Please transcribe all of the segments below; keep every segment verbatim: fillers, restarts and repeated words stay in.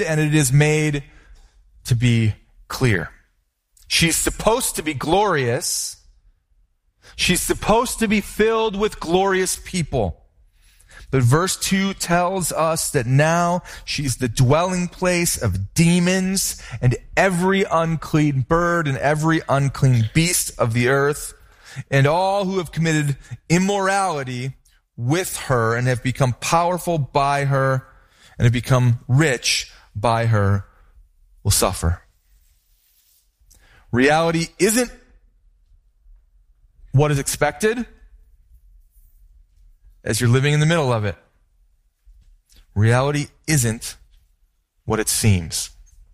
and it is made to be clear. She's supposed to be glorious. She's supposed to be filled with glorious people. But verse two tells us that now she's the dwelling place of demons and every unclean bird and every unclean beast of the earth, and all who have committed immorality with her and have become powerful by her and have become rich by her will suffer. Reality isn't what is expected as you're living in the middle of it. Reality isn't what it seems.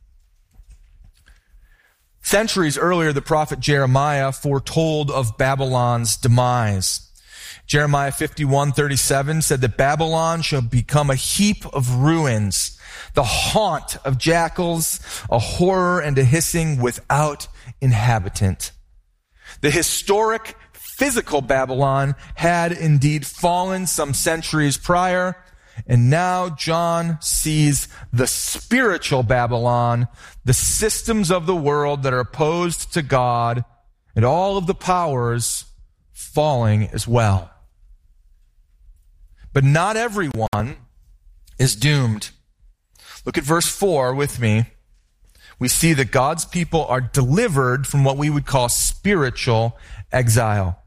Centuries earlier, the prophet Jeremiah foretold of Babylon's demise. Jeremiah fifty-one thirty-seven said that Babylon shall become a heap of ruins, the haunt of jackals, a horror and a hissing without inhabitant. The historic physical Babylon had indeed fallen some centuries prior, and now John sees the spiritual Babylon, the systems of the world that are opposed to God, and all of the powers falling as well. But not everyone is doomed. Look at verse four with me. We see that God's people are delivered from what we would call spiritual exile.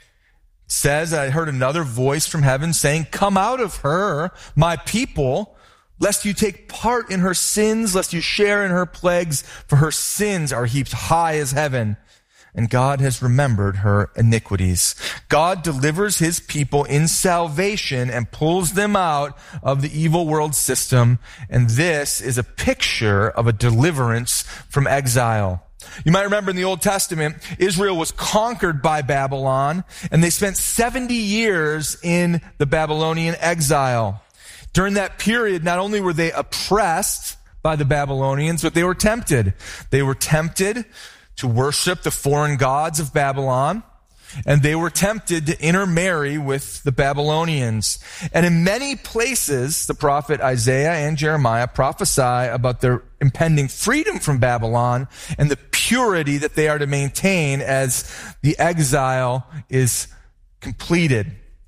It says, I heard another voice from heaven saying, come out of her, my people, lest you take part in her sins, lest you share in her plagues, for her sins are heaped high as heaven, and God has remembered her iniquities. God delivers his people in salvation and pulls them out of the evil world system, and this is a picture of a deliverance from exile. You might remember in the Old Testament, Israel was conquered by Babylon, and they spent seventy years in the Babylonian exile. During that period, not only were they oppressed by the Babylonians, but they were tempted. They were tempted to worship the foreign gods of Babylon, and they were tempted to intermarry with the Babylonians. And in many places, the prophet Isaiah and Jeremiah prophesy about their impending freedom from Babylon and the purity that they are to maintain as the exile is completed.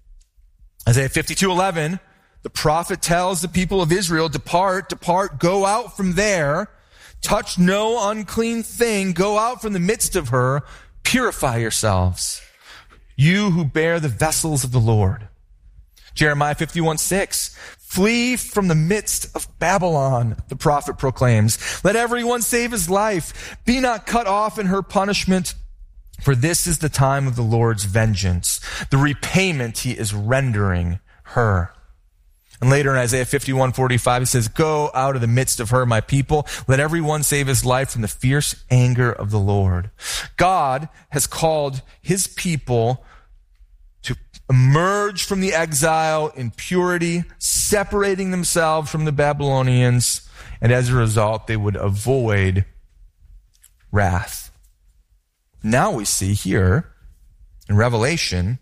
Isaiah fifty-two eleven, the prophet tells the people of Israel, depart, depart, go out from there, touch no unclean thing, go out from the midst of her, purify yourselves, you who bear the vessels of the Lord. Jeremiah fifty-one six, flee from the midst of Babylon, the prophet proclaims. Let everyone save his life. Be not cut off in her punishment, for this is the time of the Lord's vengeance, the repayment he is rendering her. And later in Isaiah fifty-one forty-five, he says, go out of the midst of her, my people. Let everyone save his life from the fierce anger of the Lord. God has called his people to emerge from the exile in purity, separating themselves from the Babylonians, and as a result, they would avoid wrath. Now we see here in Revelation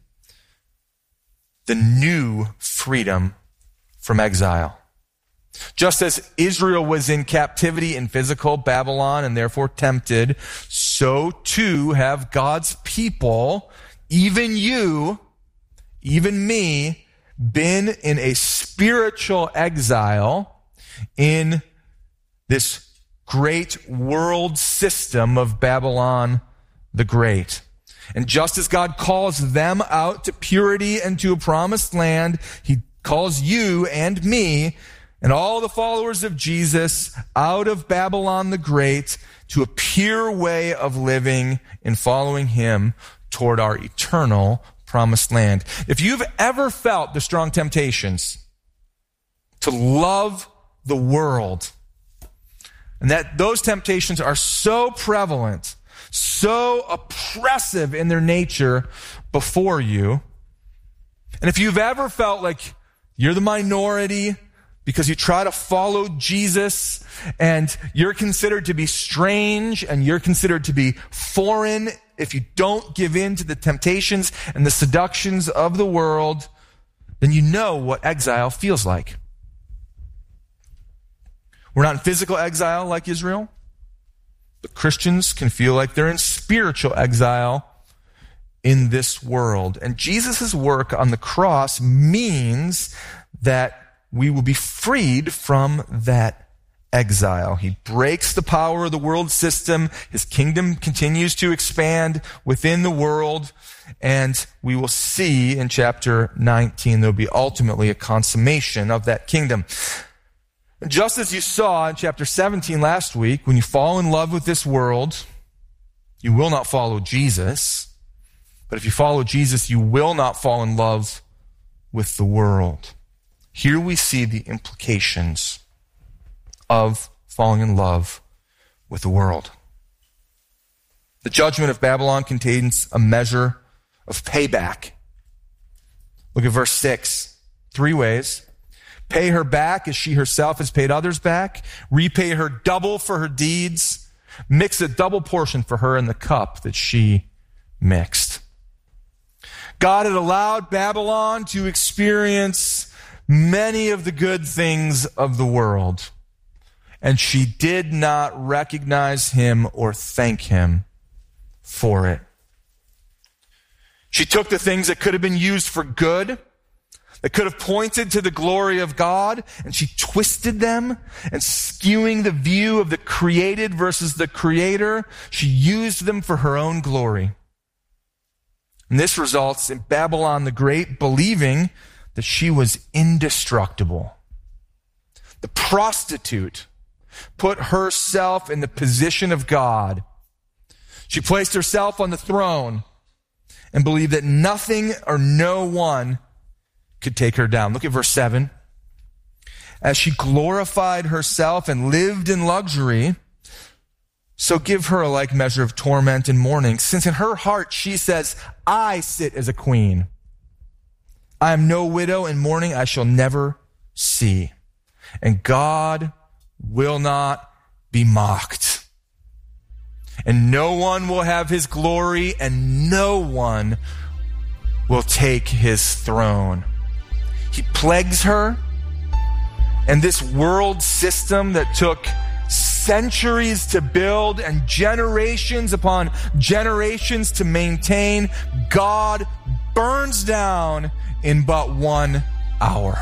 the new freedom from exile. Just as Israel was in captivity in physical Babylon and therefore tempted, so too have God's people, even you, even me, been in a spiritual exile in this great world system of Babylon the Great. And just as God calls them out to purity and to a promised land, he calls you and me and all the followers of Jesus out of Babylon the Great to a pure way of living and following him toward our eternal promised land. If you've ever felt the strong temptations to love the world, and that those temptations are so prevalent, so oppressive in their nature before you, and if you've ever felt like you're the minority because you try to follow Jesus and you're considered to be strange and you're considered to be foreign if you don't give in to the temptations and the seductions of the world, then you know what exile feels like. We're not in physical exile like Israel, but Christians can feel like they're in spiritual exile in this world. And Jesus' work on the cross means that we will be freed from that exile. He breaks the power of the world system. His kingdom continues to expand within the world. And we will see in chapter nineteen, there'll be ultimately a consummation of that kingdom. Just as you saw in chapter seventeen last week, when you fall in love with this world, you will not follow Jesus. But if you follow Jesus, you will not fall in love with the world. Here we see the implications of falling in love with the world. The judgment of Babylon contains a measure of payback. Look at verse six. Three ways. Pay her back as she herself has paid others back. Repay her double for her deeds. Mix a double portion for her in the cup that she mixed. God had allowed Babylon to experience many of the good things of the world, and she did not recognize him or thank him for it. She took the things that could have been used for good, that could have pointed to the glory of God, and she twisted them, and skewing the view of the created versus the creator, she used them for her own glory. And this results in Babylon the Great believing that she was indestructible. The prostitute put herself in the position of God. She placed herself on the throne and believed that nothing or no one could take her down. Look at verse seven. As she glorified herself and lived in luxury, so give her a like measure of torment and mourning, since in her heart she says, I sit as a queen. I am no widow, and mourning I shall never see. And God will not be mocked. And no one will have his glory, and no one will take his throne. He plagues her, and this world system that took centuries to build and generations upon generations to maintain, God burns down in but one hour.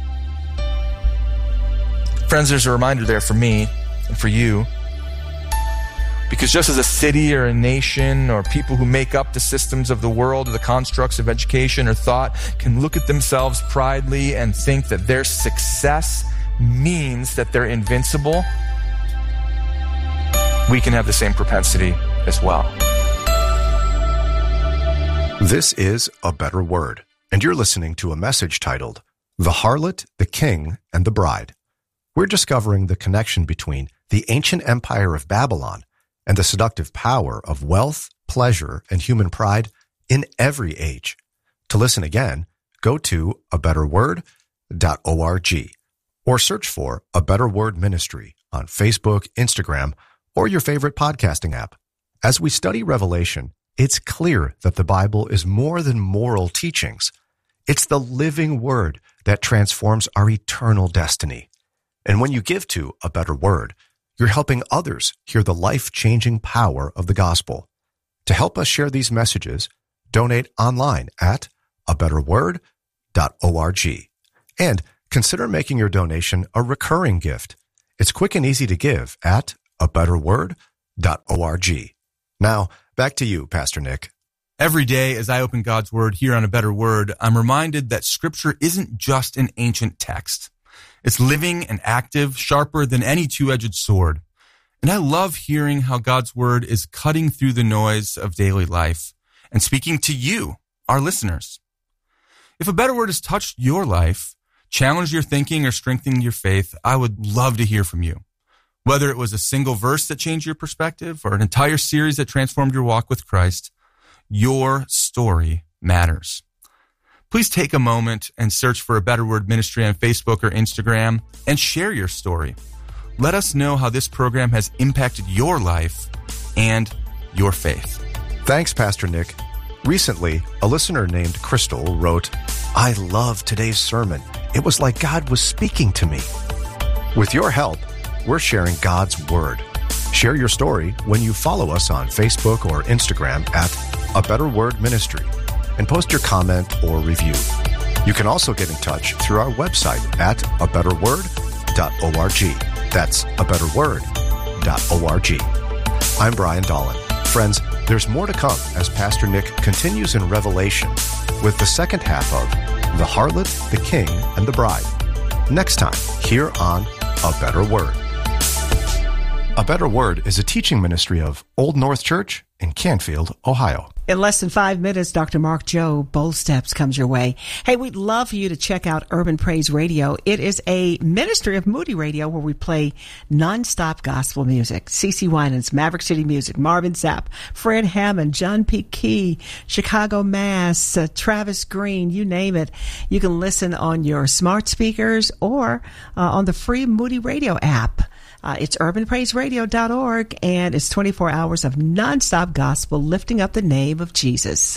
Friends, there's a reminder there for me and for you. Because just as a city or a nation or people who make up the systems of the world or the constructs of education or thought can look at themselves proudly and think that their success means that they're invincible, we can have the same propensity as well. This is A Better Word, and you're listening to a message titled, The Harlot, the King, and the Bride. We're discovering the connection between the ancient empire of Babylon and the seductive power of wealth, pleasure, and human pride in every age. To listen again, go to a better word dot org or search for A Better Word Ministry on Facebook, Instagram, or your favorite podcasting app. As we study Revelation, it's clear that the Bible is more than moral teachings. It's the living word that transforms our eternal destiny. And when you give to A Better Word, you're helping others hear the life-changing power of the gospel. To help us share these messages, donate online at a better word dot org. And consider making your donation a recurring gift. It's quick and easy to give at a better word dot org. Now, back to you, Pastor Nick. Every day as I open God's Word here on A Better Word, I'm reminded that Scripture isn't just an ancient text. It's living and active, sharper than any two-edged sword. And I love hearing how God's Word is cutting through the noise of daily life and speaking to you, our listeners. If A Better Word has touched your life, challenged your thinking, or strengthened your faith, I would love to hear from you. Whether it was a single verse that changed your perspective or an entire series that transformed your walk with Christ, your story matters. Please take a moment and search for A Better Word Ministry on Facebook or Instagram and share your story. Let us know how this program has impacted your life and your faith. Thanks, Pastor Nick. Recently, a listener named Crystal wrote, I love today's sermon. It was like God was speaking to me. With your help, we're sharing God's Word. Share your story when you follow us on Facebook or Instagram at A Better Word Ministry and post your comment or review. You can also get in touch through our website at a better word dot org. That's a better word dot org. I'm Brian Dolan. Friends, there's more to come as Pastor Nick continues in Revelation with the second half of The Harlot, the King, and the Bride. Next time, here on A Better Word. A Better Word is a teaching ministry of Old North Church in Canfield, Ohio. In less than five minutes, Doctor Mark Jobe, Bold Steps, comes your way. Hey, we'd love for you to check out Urban Praise Radio. It is a ministry of Moody Radio where we play nonstop gospel music. CeCe Winans, Maverick City Music, Marvin Sapp, Fred Hammond, John P. Key, Chicago Mass, uh, Travis Green, you name it. You can listen on your smart speakers or uh, on the free Moody Radio app. Uh, it's urban praise radio dot org, and it's twenty-four hours of nonstop gospel lifting up the name of Jesus.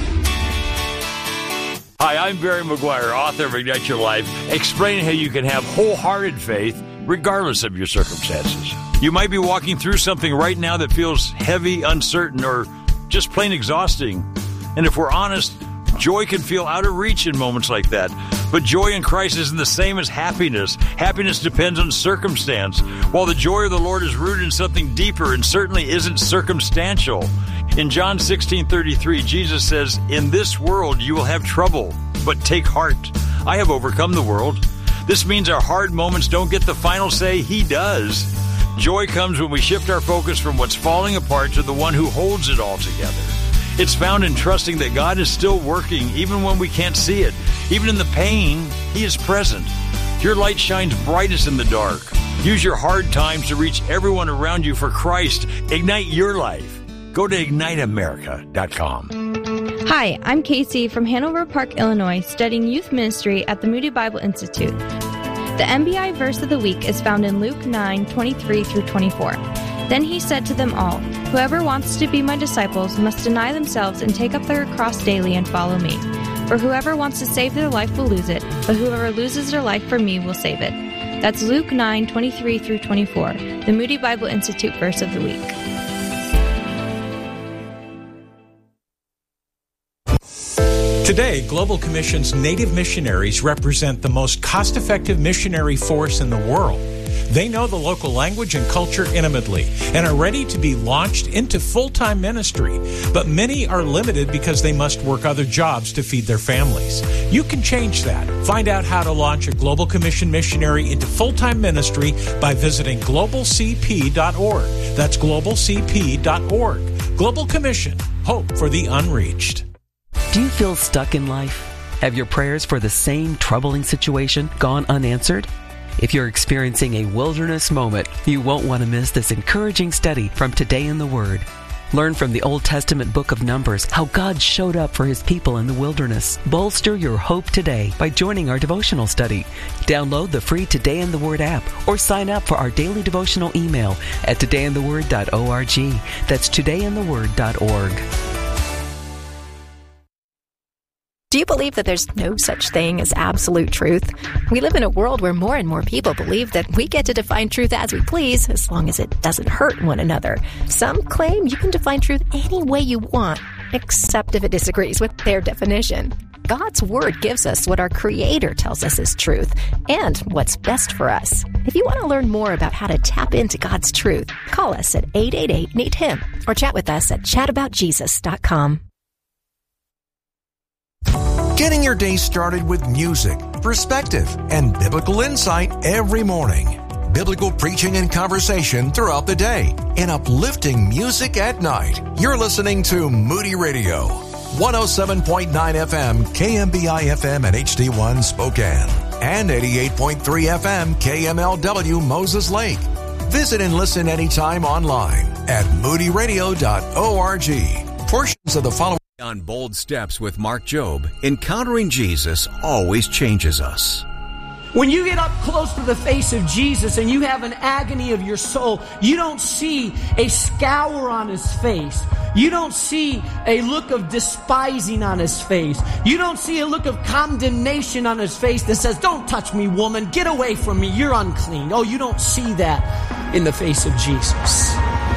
Hi, I'm Barry McGuire, author of Ignite Your Life, explaining how you can have wholehearted faith regardless of your circumstances. You might be walking through something right now that feels heavy, uncertain, or just plain exhausting. And if we're honest, joy can feel out of reach in moments like that. But joy in Christ isn't the same as happiness. Happiness depends on circumstance, while the joy of the Lord is rooted in something deeper and certainly isn't circumstantial. In John sixteen thirty-three, Jesus says, "In this world you will have trouble, but take heart. I have overcome the world." This means our hard moments don't get the final say. He does. Joy comes when we shift our focus from what's falling apart to the one who holds it all together. It's found in trusting that God is still working even when we can't see it. Even in the pain, He is present. Your light shines brightest in the dark. Use your hard times to reach everyone around you for Christ. Ignite your life. Go to ignite america dot com. Hi, I'm Casey from Hanover Park, Illinois, studying youth ministry at the Moody Bible Institute. The M B I verse of the week is found in Luke nine twenty-three through twenty-four. Then he said to them all, "Whoever wants to be my disciples must deny themselves and take up their cross daily and follow me. For whoever wants to save their life will lose it, but whoever loses their life for me will save it." That's Luke nine twenty-three through twenty-four, the Moody Bible Institute verse of the week. Today, Global Commission's Native missionaries represent the most cost-effective missionary force in the world. They know the local language and culture intimately and are ready to be launched into full-time ministry. But many are limited because they must work other jobs to feed their families. You can change that. Find out how to launch a Global Commission missionary into full-time ministry by visiting global c p dot org. That's global c p dot org. Global Commission. Hope for the unreached. Do you feel stuck in life? Have your prayers for the same troubling situation gone unanswered? If you're experiencing a wilderness moment, you won't want to miss this encouraging study from Today in the Word. Learn from the Old Testament book of Numbers how God showed up for His people in the wilderness. Bolster your hope today by joining our devotional study. Download the free Today in the Word app or sign up for our daily devotional email at today in the word dot org. That's today in the word dot org. Do you believe that there's no such thing as absolute truth? We live in a world where more and more people believe that we get to define truth as we please, as long as it doesn't hurt one another. Some claim you can define truth any way you want, except if it disagrees with their definition. God's Word gives us what our Creator tells us is truth and what's best for us. If you want to learn more about how to tap into God's truth, call us at eight eight eight, meet him or chat with us at chat about jesus dot com. Getting your day started with music, perspective, and biblical insight every morning. Biblical preaching and conversation throughout the day, and uplifting music at night. You're listening to Moody Radio, one oh seven point nine F M, K M B I F M and H D one Spokane, and eighty-eight point three F M, K M L W Moses Lake. Visit and listen anytime online at moody radio dot org. Portions of the following on Bold Steps with Mark Jobe, encountering Jesus always changes us. When you get up close to the face of Jesus and you have an agony of your soul, you don't see a scour on His face. You don't see a look of despising on his face. You don't see a look of condemnation on his face that says, don't touch me, woman. Get away from me. You're unclean. Oh, you don't see that in the face of Jesus.